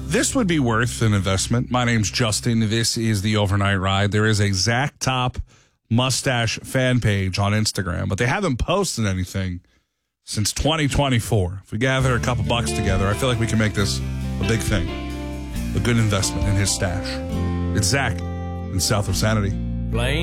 This would be worth an investment. My name's Justin. This is the Overnight Ride. There is a Zach Top Mustache fan page on Instagram, but they haven't posted anything since 2024. If we gather a couple bucks together, I feel like we can make this a big thing. A good investment in his stash. It's Zach in South of Sanity.